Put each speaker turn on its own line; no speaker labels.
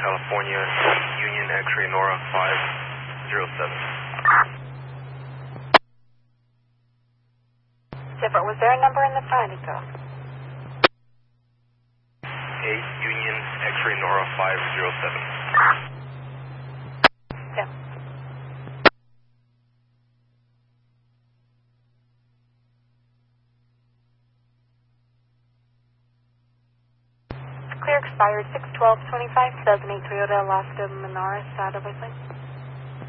California, Union X-ray Nora 507.
Different. Was there a number in the front, Eco?
8 Union X-ray Nora 507.
Yeah. Clear expired 6/12/25, 2008 Toyota Alaska Menara, Saddle,